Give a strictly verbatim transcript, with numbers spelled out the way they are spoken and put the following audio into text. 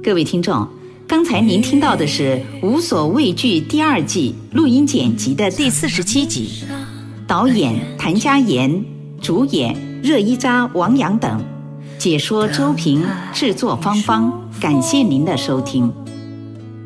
各位听众，刚才您听到的是《无所畏惧》第二季录音剪辑的第四十七集，导演谭家妍，主演热依扎、王阳等，解说周平，制作芳芳。感谢您的收听。